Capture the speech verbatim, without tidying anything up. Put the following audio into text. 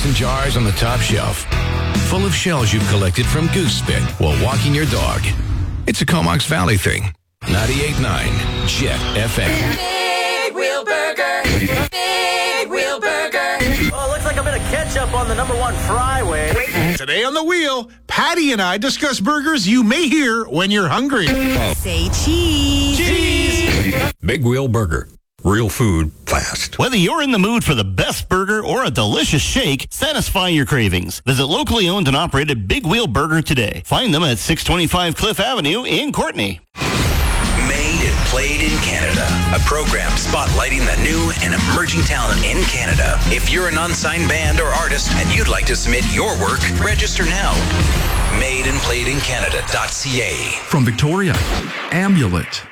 mason jars on the top shelf, full of shells you've collected from goose spit while walking your dog. It's a Comox Valley thing. ninety-eight point nine Jet F M. Big Wheel Burger. Big Wheel Burger. Well, it looks like a bit of ketchup on the number one fryway. Today on The Wheel, Patty and I discuss burgers you may hear when you're hungry. Say cheese. Cheese! Big Wheel Burger. Real food, fast. Whether you're in the mood for the best burger or a delicious shake, satisfy your cravings. Visit locally owned and operated Big Wheel Burger today. Find them at six twenty-five Cliff Avenue in Courtney. Made and Played in Canada, a program spotlighting the new and emerging talent in Canada. If you're an unsigned band or artist and you'd like to submit your work, register now. made and played in canada dot c a. From Victoria, Amulet.